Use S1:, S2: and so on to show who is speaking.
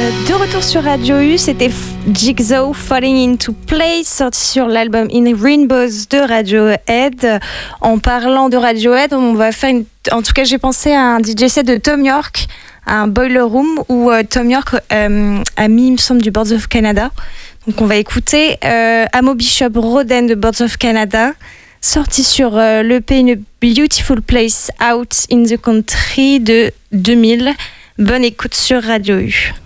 S1: De retour sur Radio U, c'était Jigsaw Falling Into Place, sorti sur l'album In Rainbows de Radiohead. En parlant de Radiohead, on va faire en tout cas, j'ai pensé à un DJ set de Thom Yorke, un Boiler Room où Thom Yorke a mis, il me semble, du Birds of Canada. Donc on va écouter Amo Bishop Roden de Birds of Canada, sorti sur l'EP In a Beautiful Place Out in the Country de 2000. Bonne écoute sur Radio U.